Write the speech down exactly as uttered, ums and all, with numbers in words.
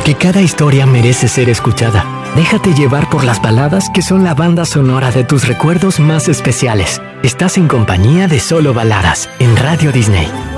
Porque cada historia merece ser escuchada. Déjate llevar por las baladas que son la banda sonora de tus recuerdos más especiales. Estás en compañía de Solo Baladas, en Radio Disney.